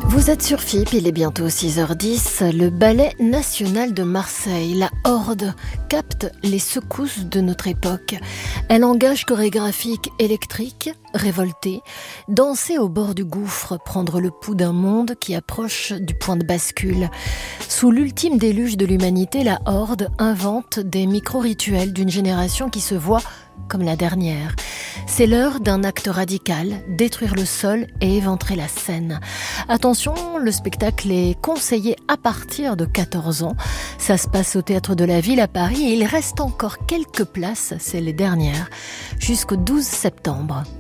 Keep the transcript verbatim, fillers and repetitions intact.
Vous êtes sur F I P, il est bientôt six heures dix. Le Ballet national de Marseille, la Horde, capte les secousses de notre époque. Un langage chorégraphique électrique, révolté, danser au bord du gouffre, prendre le pouls d'un monde qui approche du point de bascule. Sous l'ultime déluge de l'humanité, la Horde invente des micro-rituels d'une génération qui se voit comme la dernière. C'est l'heure d'un acte radical, détruire le sol et éventrer la scène. Attention, le spectacle est conseillé à partir de quatorze ans. Ça se passe au Théâtre de la Ville à Paris et il reste encore quelques places, c'est les dernières, jusqu'au douze septembre.